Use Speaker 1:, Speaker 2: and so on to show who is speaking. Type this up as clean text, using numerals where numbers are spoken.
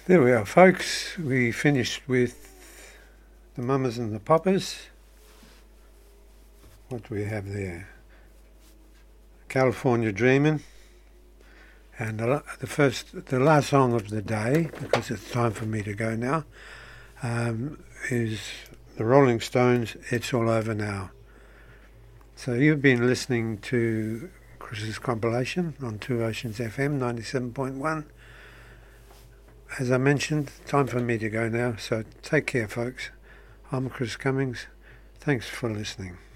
Speaker 1: There we are, folks. We finished with the Mamas and the Papas. What do we have there? California Dreamin'. And the last song of the day, because it's time for me to go now, is the Rolling Stones, It's All Over Now. So you've been listening to Chris's compilation on Two Oceans FM 97.1. As I mentioned, time for me to go now, so take care, folks. I'm Chris Cummings. Thanks for listening.